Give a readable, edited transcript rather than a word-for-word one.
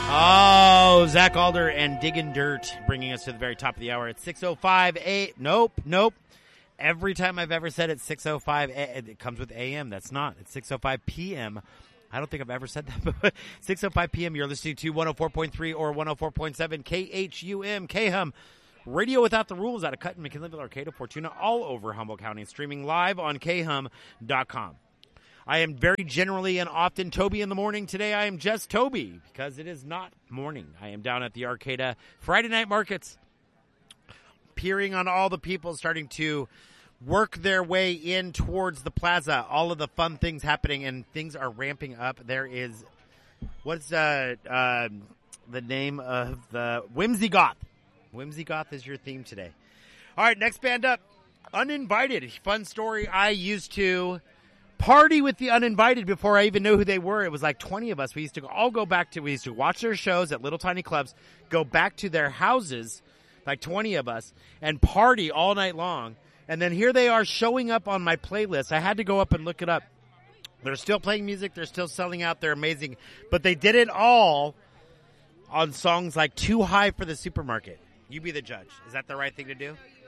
Oh, Zach Alder and Diggin' Dirt bringing us to the very top of the hour. It's 6:05 Nope. Every time I've ever said it's 6:05, it comes with AM. That's not. It's 6:05 p.m. I don't think I've ever said that, but 6:05 p.m. You're listening to 104.3 or 104.7 KHUM, KHUM. Radio Without the Rules out of Cutton, McKinleyville, Arcata, Fortuna, all over Humboldt County, streaming live on khum.com. I am very generally and often Toby in the morning. Today I am just Toby because it is not morning. I am down at the Arcata Friday night markets, peering on all the people starting to work their way in towards the plaza. All of the fun things happening and things are ramping up. There is, what's the name of the Whimsy Goth? Whimsy Goth is your theme today. All right, next band up, Uninvited. Fun story. I used to party with the Uninvited before I even knew who they were. It was like 20 of us. We used to we used to watch their shows at little tiny clubs, go back to their houses, like 20 of us, and party all night long. And then here they are showing up on my playlist. I had to go up and look it up. They're still playing music. They're still selling out. They're amazing. But they did it all on songs like Too High for the Supermarket. You be the judge. Is that the right thing to do?